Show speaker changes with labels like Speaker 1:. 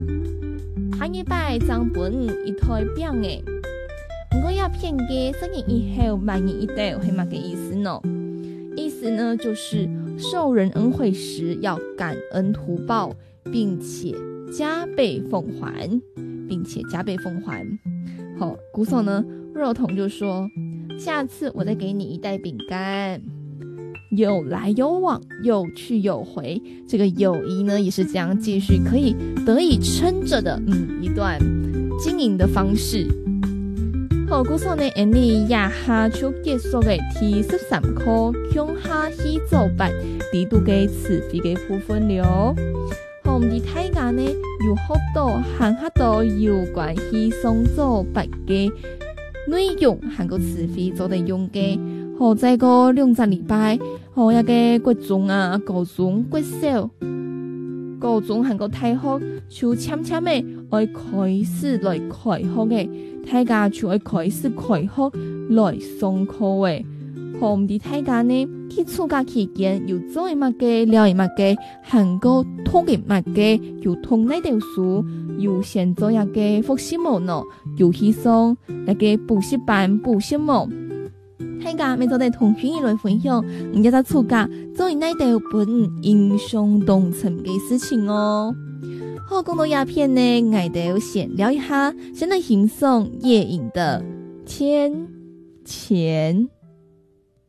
Speaker 1: 下一拜将本一台饼诶，不过要骗给10年以后100年一代会嘛个意思呢？意思呢就是受人恩惠时要感恩图报，并且加倍奉还，好，古嫂呢，肉童就说：“下次我再给你一袋饼干。”有来有往，有去有回，这个友谊呢也是这样继续可以得以撑着的，一段经营的方式。好，古嫂呢，你亚下就结束的第13课，向下去做办，地度嘅词费嘅部分了。好，我们的大家呢有好多很多有关系上做办嘅内容，含个词费做得用嘅。好，再个2、3礼拜，好，一个国中啊、高中、国小、高中含个大學，就悄悄的愛開始來開學嘅，大家就愛開始開學來上課嘅。好，唔啲大家呢，去暑假期間又做一乜嘅，聊一乜嘅，含個讀一乜嘅，又讀那條書，又先做一個復習模咯，又去上一個補習班補習模。大家每做啲同學來分享，唔一個暑假做那條本影響動情嘅事情哦。好，講到鴉片呢，我哋先聊一下，先來欣賞葉穎的《天前》。